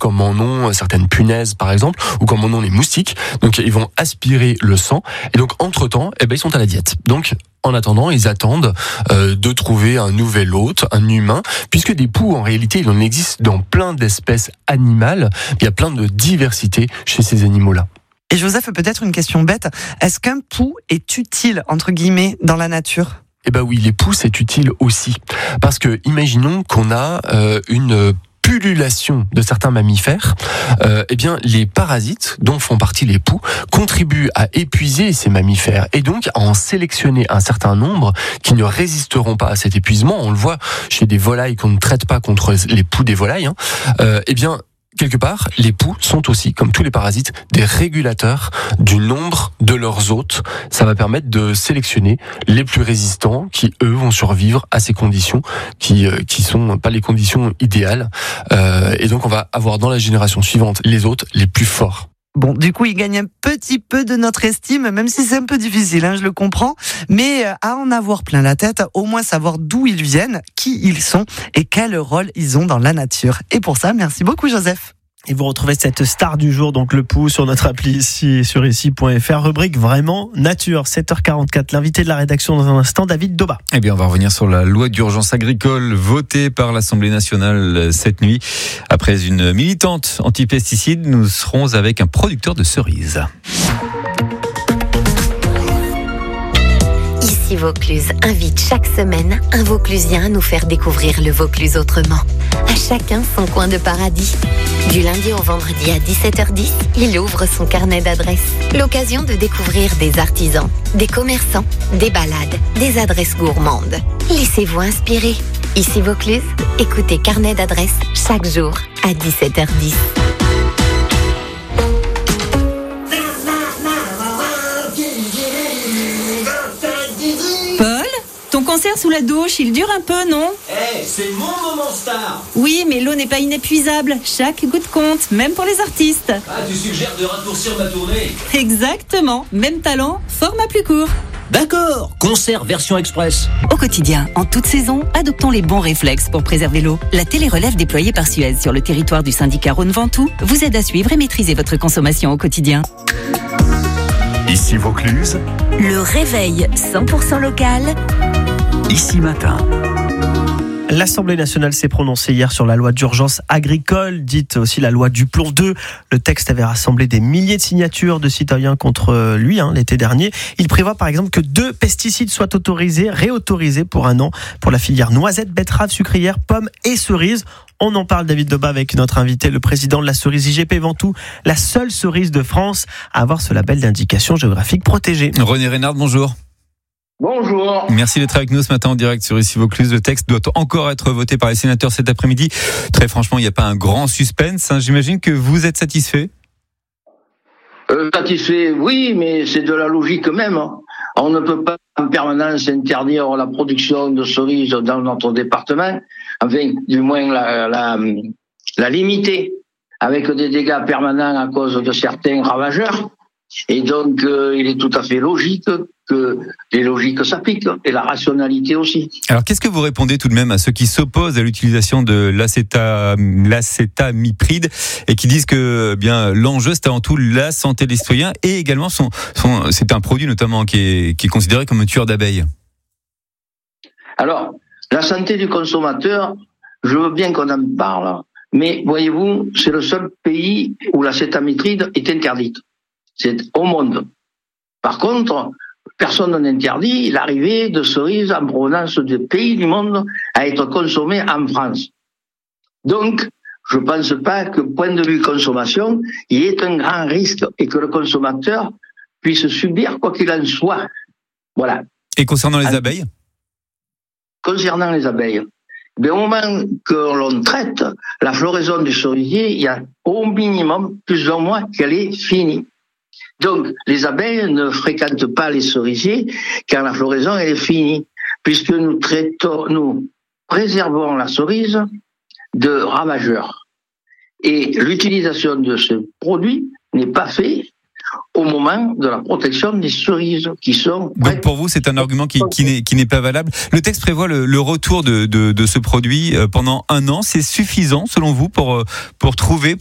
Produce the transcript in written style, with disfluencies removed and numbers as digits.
comme en ont certaines punaises par exemple, ou comme en ont les moustiques. Donc ils vont aspirer le sang, et donc entre-temps, ils sont à la diète. Donc en attendant, ils attendent de trouver un nouvel hôte, un humain, puisque des poux, en réalité, il en existe dans plein d'espèces animales. Il y a plein de diversité chez ces animaux-là. Et Joseph, peut-être une question bête, est-ce qu'un pou est utile, entre guillemets, dans la nature ? Eh ben oui, les poux, c'est utile aussi. Parce que, imaginons qu'on a une pullulation de certains mammifères, les parasites dont font partie les poux contribuent à épuiser ces mammifères et donc à en sélectionner un certain nombre qui ne résisteront pas à cet épuisement. On le voit chez des volailles qu'on ne traite pas contre les poux des volailles. Quelque part, les poux sont aussi, comme tous les parasites, des régulateurs du nombre de leurs hôtes. Ça va permettre de sélectionner les plus résistants qui, eux, vont survivre à ces conditions qui sont pas les conditions idéales. Et donc, on va avoir dans la génération suivante les hôtes les plus forts. Bon, du coup, il gagne un petit peu de notre estime, même si c'est un peu difficile, je le comprends. Mais à en avoir plein la tête, au moins savoir d'où ils viennent, qui ils sont et quel rôle ils ont dans la nature. Et pour ça, merci beaucoup Joseph. Et vous retrouvez cette star du jour, donc le pou, sur notre appli ici, sur ici.fr, rubrique vraiment nature, 7h44. L'invité de la rédaction dans un instant, David Doba. Eh bien, on va revenir sur la loi d'urgence agricole votée par l'Assemblée nationale cette nuit. Après une militante anti-pesticides, nous serons avec un producteur de cerises. Ici Vaucluse invite chaque semaine un Vauclusien à nous faire découvrir le Vaucluse autrement. À chacun son coin de paradis. Du lundi au vendredi à 17h10, il ouvre son carnet d'adresses. L'occasion de découvrir des artisans, des commerçants, des balades, des adresses gourmandes. Laissez-vous inspirer. Ici Vaucluse, écoutez carnet d'adresses chaque jour à 17h10. Ton concert sous la douche, il dure un peu, non ? C'est mon moment star. Oui, mais l'eau n'est pas inépuisable. Chaque goutte compte, même pour les artistes. Tu suggères de raccourcir ma tournée ? Exactement. Même talent, format plus court. D'accord, concert version express. Au quotidien, en toute saison, adoptons les bons réflexes pour préserver l'eau. La télérelève déployée par Suez sur le territoire du syndicat Rhône-Ventoux vous aide à suivre et maîtriser votre consommation au quotidien. Ici Vaucluse, le réveil 100% local. Ici Matin. L'Assemblée nationale s'est prononcée hier sur la loi d'urgence agricole, dite aussi la loi du plomb 2. Le texte avait rassemblé des milliers de signatures de citoyens contre lui l'été dernier. Il prévoit par exemple que 2 pesticides soient réautorisés pour 1 an pour la filière noisette, betterave, sucrière, pommes et cerises. On en parle, David Doba, avec notre invité, le président de la cerise IGP Ventoux, la seule cerise de France à avoir ce label d'indication géographique protégée. René Reynard, bonjour. Bonjour. Merci d'être avec nous ce matin en direct sur Ici Vaucluse. Le texte doit encore être voté par les sénateurs cet après-midi. Très franchement, il n'y a pas un grand suspense. J'imagine que vous êtes satisfait. Satisfait, oui, mais c'est de la logique même. On ne peut pas en permanence interdire la production de cerises dans notre département. Enfin, du moins la limiter avec des dégâts permanents à cause de certains ravageurs. Et donc, il est tout à fait logique que les logiques s'appliquent et la rationalité aussi. Alors, qu'est-ce que vous répondez tout de même à ceux qui s'opposent à l'utilisation de l'acétamipride et qui disent que l'enjeu c'est avant tout la santé des citoyens et également c'est un produit notamment qui est considéré comme un tueur d'abeilles. Alors, la santé du consommateur, je veux bien qu'on en parle, mais voyez-vous, c'est le seul pays où l'acétamipride est interdite. C'est au monde. Par contre, personne n'interdit l'arrivée de cerises en provenance des pays du monde à être consommées en France. Donc, je ne pense pas que, point de vue consommation, il y ait un grand risque et que le consommateur puisse subir quoi qu'il en soit. Voilà. Et concernant les abeilles ? Concernant les abeilles, au moment que l'on traite la floraison du cerisier, il y a au minimum plus d'un mois qu'elle est finie. Donc, les abeilles ne fréquentent pas les cerisiers quand la floraison est finie, puisque nous préservons la cerise de ravageurs. Et l'utilisation de ce produit n'est pas faite au moment de la protection des cerises qui sont... Donc pour vous, c'est un argument qui n'est pas valable. Le texte prévoit le retour de ce produit pendant 1 an. C'est suffisant, selon vous, pour